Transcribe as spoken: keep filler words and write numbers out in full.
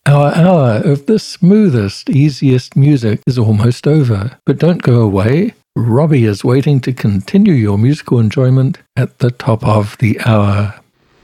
Our hour of the smoothest, easiest music is almost over. But don't go away. Robbie is waiting to continue your musical enjoyment at the top of the hour.